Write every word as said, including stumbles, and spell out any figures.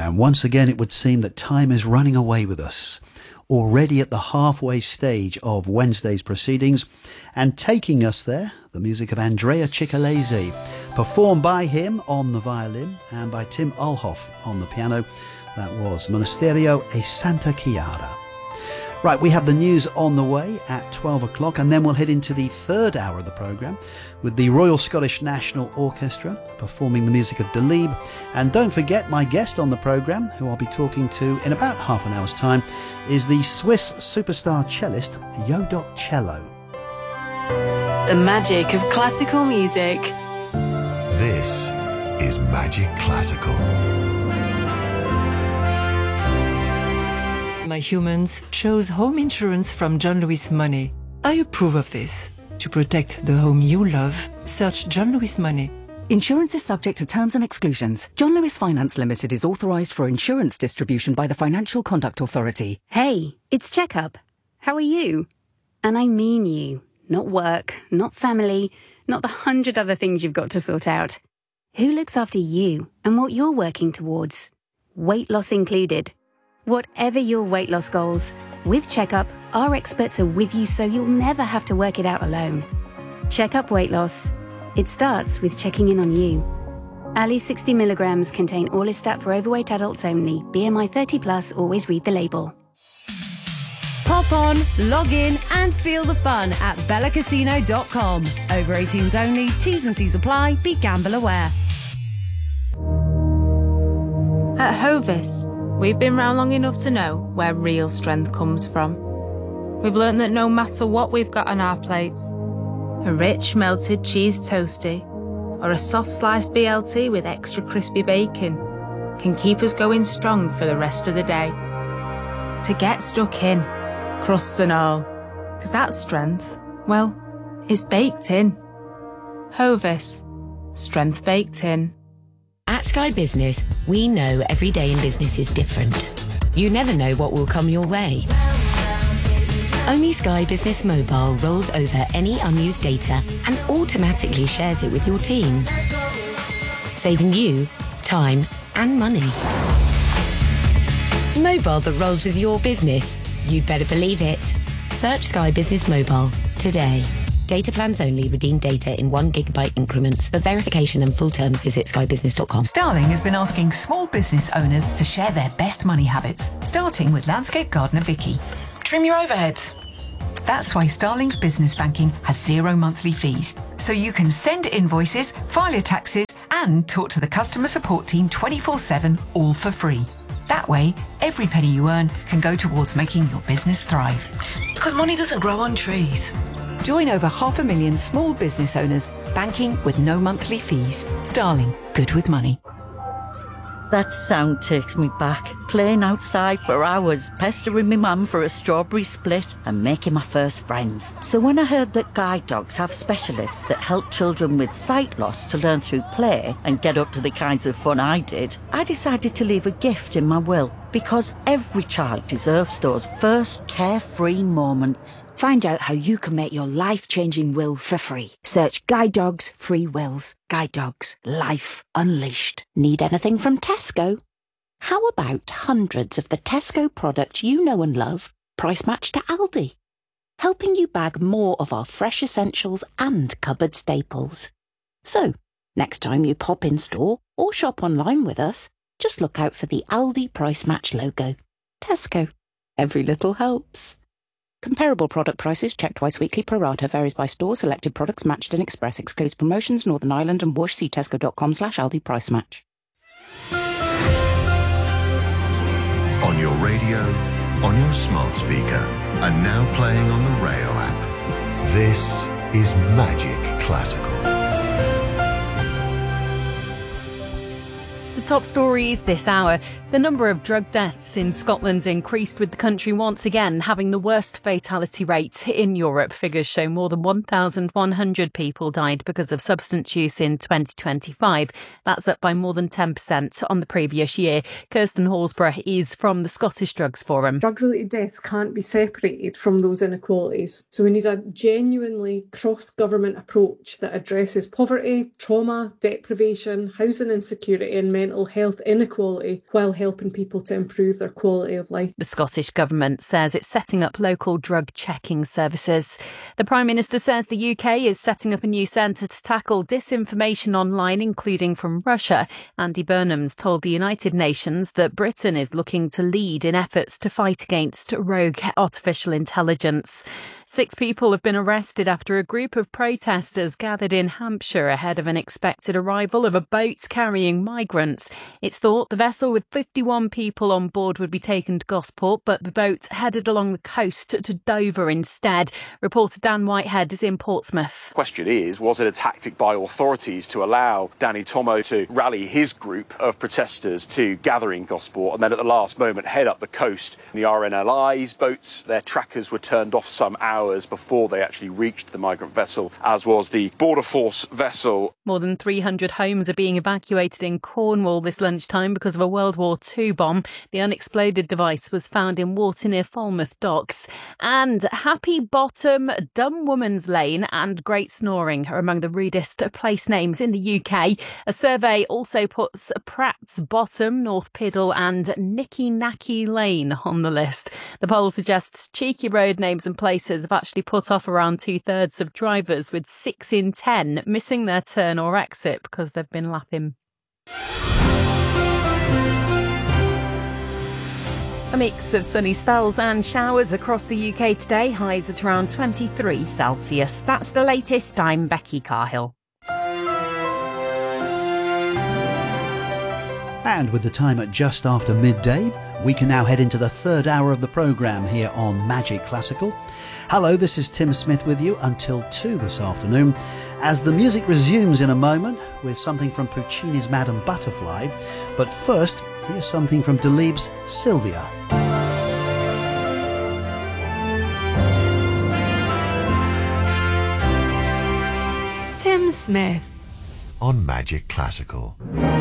And once again, it would seem that time is running away with us. Already at the halfway stage of Wednesday's proceedings, and taking us there, the music of Andrea Ciccolese, performed by him on the violin and by Tim Ulhoff on the piano. That was Monasterio e Santa Chiara. Right, we have the news on the way at twelve o'clock, and then we'll head into the third hour of the programme with the Royal Scottish National Orchestra performing the music of Delibes. And don't forget, my guest on the programme, who I'll be talking to in about half an hour's time, is the Swiss superstar cellist Yodok Cello. The magic of classical music. This is Magic Classical. My humans chose home insurance from John Lewis Money. I approve of this. To protect the home you love, search John Lewis Money. Insurance is subject to terms and exclusions. John Lewis Finance Limited is authorised for insurance distribution by the Financial Conduct Authority. Hey, it's Checkup. How are you? And I mean you. Not work, not family, not the hundred other things you've got to sort out. Who looks after you and what you're working towards? Weight loss included. Whatever your weight loss goals, with Checkup, our experts are with you so you'll never have to work it out alone. Checkup Weight Loss. It starts with checking in on you. Ali sixty milligrams contain Orlistat for overweight adults only. B M I thirty plus, always read the label. Pop on, log in and feel the fun at bella casino dot com. Over eighteens only, T's and C's apply, be gamble aware. At Hovis, we've been round long enough to know where real strength comes from. We've learnt that no matter what we've got on our plates, a rich melted cheese toastie or a soft sliced B L T with extra crispy bacon can keep us going strong for the rest of the day. To get stuck in, crusts and all, because that strength, well, is baked in. Hovis, strength baked in. At Sky Business, we know every day in business is different. You never know what will come your way. Only Sky Business Mobile rolls over any unused data and automatically shares it with your team, saving you time and money. Mobile that rolls with your business. You'd better believe it. Search Sky Business Mobile today. Data plans only. Redeem data in one gigabyte increments. For verification and full terms, visit sky business dot com. Starling has been asking small business owners to share their best money habits, starting with landscape gardener Vicky. Trim your overheads. That's why Starling's business banking has zero monthly fees. So you can send invoices, file your taxes, and talk to the customer support team twenty-four seven, all for free. That way, every penny you earn can go towards making your business thrive. Because money doesn't grow on trees. Join over half a million small business owners banking with no monthly fees. Starling, good with money. That sound takes me back. Playing outside for hours, pestering my mum for a strawberry split and making my first friends. So when I heard that guide dogs have specialists that help children with sight loss to learn through play and get up to the kinds of fun I did, I decided to leave a gift in my will. Because every child deserves those first carefree moments. Find out how you can make your life-changing will for free. Search Guide Dogs Free Wills. Guide Dogs. Life unleashed. Need anything from Tesco? How about hundreds of the Tesco products you know and love, price matched to Aldi? Helping you bag more of our fresh essentials and cupboard staples. So, next time you pop in store or shop online with us, just look out for the Aldi Price Match logo. Tesco. Every little helps. Comparable product prices checked twice weekly pro rata. Varies by store. Selected products matched in Express. Excludes promotions Northern Ireland and Bush. See tesco.com slash Aldi Price Match. On your radio, on your smart speaker, and now playing on the Rayo app. This is Magic Classical. The top stories this hour. The number of drug deaths in Scotland's increased, with the country once again having the worst fatality rate in Europe. Figures show more than one thousand one hundred people died because of substance use in twenty twenty-five. That's up by more than ten percent on the previous year. Kirsten Horsburgh is from the Scottish Drugs Forum. Drug-related deaths can't be separated from those inequalities. So we need a genuinely cross-government approach that addresses poverty, trauma, deprivation, housing insecurity and mental mental health inequality while helping people to improve their quality of life. The Scottish Government says it's setting up local drug checking services. The Prime Minister says the U K is setting up a new centre to tackle disinformation online, including from Russia. Andy Burnham's told the United Nations that Britain is looking to lead in efforts to fight against rogue artificial intelligence. Six people have been arrested after a group of protesters gathered in Hampshire ahead of an expected arrival of a boat carrying migrants. It's thought the vessel with fifty-one people on board would be taken to Gosport, but the boat headed along the coast to Dover instead. Reporter Dan Whitehead is in Portsmouth. The question is, was it a tactic by authorities to allow Danny Tomo to rally his group of protesters to gather in Gosport and then at the last moment head up the coast? The R N L I's boats, their trackers were turned off some hours before they actually reached the migrant vessel, as was the Border Force vessel. More than three hundred homes are being evacuated in Cornwall this lunchtime because of a World War Two bomb. The unexploded device was found in water near Falmouth docks. And Happy Bottom, Dumb Woman's Lane and Great Snoring are among the rudest place names in the U K. A survey also puts Pratt's Bottom, North Piddle and Nicky Nacky Lane on the list. The poll suggests cheeky road names and places have actually put off around two-thirds of drivers, with six in ten missing their turn or exit because they've been lapping. A mix of sunny spells and showers across the U K today, highs at around twenty-three Celsius. That's the latest. I'm Becky Carhill. And with the time at just after midday, we can now head into the third hour of the programme here on Magic Classical. Hello, this is Tim Smith with you until two this afternoon, as the music resumes in a moment with something from Puccini's Madame Butterfly. But first, here's something from Delibes' Sylvia. Tim Smith on Magic Classical.